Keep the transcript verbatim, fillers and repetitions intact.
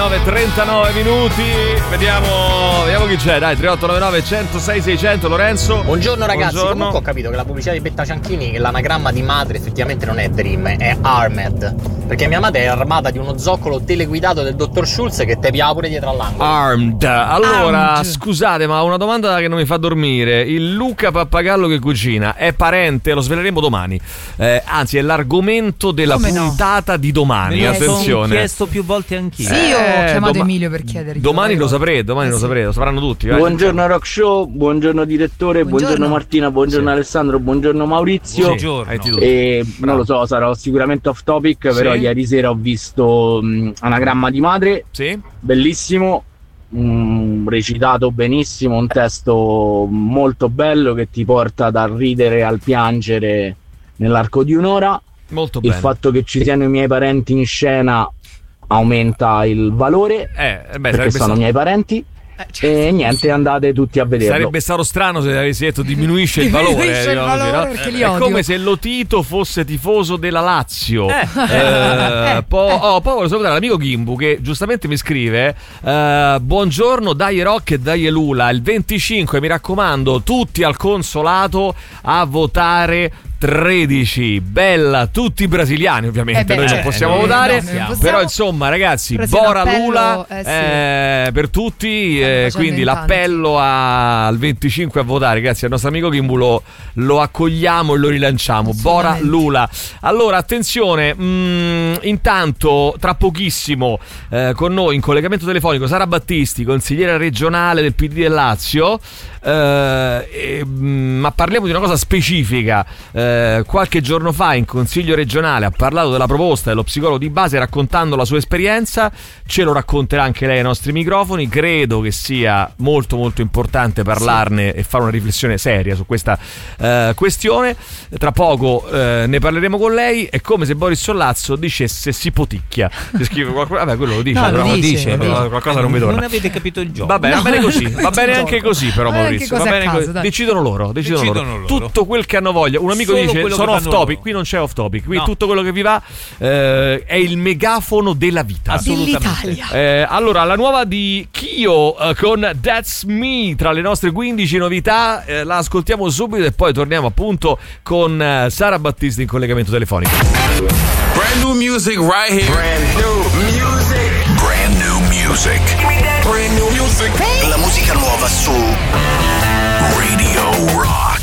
nove, trentanove minuti. Vediamo, vediamo chi c'è. Dai, tre otto nove nove, centosei, seicento. Lorenzo. Buongiorno ragazzi. Buongiorno. Comunque ho capito che la pubblicità di Betta Cianchini, che l'anagramma di madre effettivamente non è Dream, è Armed. Perché mia madre è armata di uno zoccolo teleguidato del dottor Schulz che te pia pure dietro all'angolo. Armed. Allora, Armed. scusate, ma una domanda che non mi fa dormire. Il Luca Pappagallo che cucina è parente? Lo sveleremo domani. Eh, anzi, è l'argomento della Come no? puntata di domani. Me lo Attenzione. sono chiesto più volte anch'io. Sì, io ho Eh, chiamato doma- Emilio per chiedergli. Domani lo saprete, domani Eh lo sì. saprete, lo sapranno tutti. vai. Buongiorno Rock Show, buongiorno direttore, buongiorno, Buongiorno. Martina, buongiorno Sì. Alessandro, buongiorno Maurizio. Buongiorno. Hai tu. E Bravo. non lo so, sarò sicuramente off topic, però Sì. ieri sera ho visto mh, Anagramma di madre, Sì? bellissimo, mh, recitato benissimo, un testo molto bello che ti porta dal ridere e al piangere nell'arco di un'ora. Molto Il bene. fatto che ci siano i miei parenti in scena aumenta il valore, Eh, beh, perché sarebbe sono stato, miei parenti. E niente, andate tutti a vederlo. sarebbe stato strano se avessi detto diminuisce il valore. Diminuisce il diciamo così, valore no? perché li È odio. come se Lotito fosse tifoso della Lazio. Eh. Eh, Eh. poi, oh, poi voglio salutare l'amico Gimbu che giustamente mi scrive: eh, buongiorno, dai Rock e dai Lula. Il venticinque, mi raccomando, tutti al consolato a votare. tredici, bella, tutti brasiliani ovviamente, Eh beh, noi non certo, possiamo no, votare, no, non possiamo. però insomma ragazzi, Però se un Bora appello, Lula eh, sì. eh, per tutti, Stanno eh, facendo quindi in l'appello a- al venticinque a votare, grazie al nostro amico Gimbu, lo, lo accogliamo e lo rilanciamo, Bora Assolutamente. Lula. Allora attenzione, mh, intanto tra pochissimo eh, con noi in collegamento telefonico Sara Battisti, consigliera regionale del P D del Lazio. Eh, e, mh, ma parliamo di una cosa specifica. Eh, qualche giorno fa in consiglio regionale ha parlato della proposta dello psicologo di base raccontando la sua esperienza, ce lo racconterà anche lei ai nostri microfoni. Credo che sia molto molto importante parlarne e fare una riflessione seria su questa eh, questione. Tra poco eh, ne parleremo con lei. È come se Boris Sollazzo dicesse si poticchia. Si scrive qualcosa, vabbè, quello lo dice, No, però lo dice, però lo dice. qualcosa non mi torna. Non avete capito il gioco. Va bene, No. va bene così, va bene C'è anche gioco. così però Va bene Maurizio, anche va cose a bene caso, così. dai. Decidono loro, decidono, Decidono loro. loro. Tutto quel che hanno voglia. Un amico Solo dice quello sono che off fanno topic, loro. qui non c'è off topic, qui No. tutto quello che vi va eh, è il megafono della vita. Assolutamente. Dell'Italia. Eh, allora, la nuova di Kyo eh, con That's Me tra le nostre quindici novità, eh, la ascoltiamo subito e poi torniamo appunto con eh, Sara Battisti in collegamento telefonico. Brand new music right here. Brand new music. Brand new music. Brand new music. La musica nuova su Radio Rock.